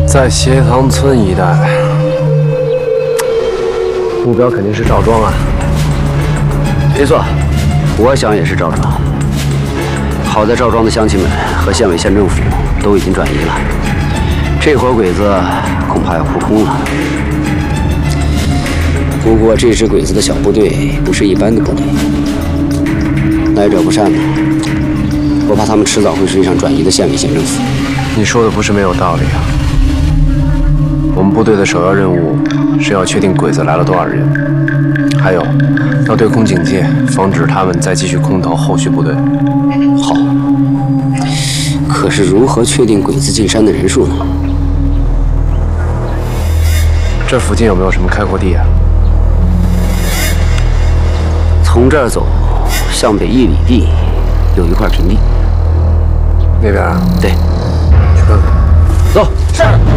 在斜塘村一带，目标肯定是赵庄啊。 没错，我想也是赵庄。好在赵庄的乡亲们和县委县政府都已经转移了，这伙鬼子恐怕要扑空了。不过这支鬼子的小部队不是一般的部队，来者不善呢。我怕他们迟早会追上转移的县委县政府。 你说的不是没有道理啊。我们部队的首要任务是要确定鬼子来了多少人，还有要对空警戒，防止他们再继续空投后续部队。 好，可是如何确定鬼子进山的人数呢？ 这附近有没有什么开阔地啊？ 从这儿走，向北1里地有一块平地。 那边啊？ 对， 去看看。 走。是。